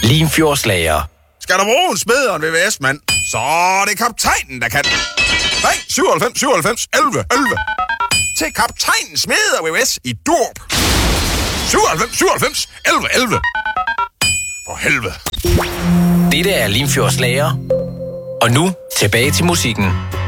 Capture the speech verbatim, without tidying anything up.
Limfjordslager. Skal der bruge en smeder en V V S-mand, så er det kaptajnen, der kan. Ring syvoghalvfems syvoghalvfems elleve elleve til kaptajnen smeder V V S i Durp. syvoghalvfems syvoghalvfems elleve elleve. For helvede. Dette er Limfjordslager. Og nu tilbage til musikken.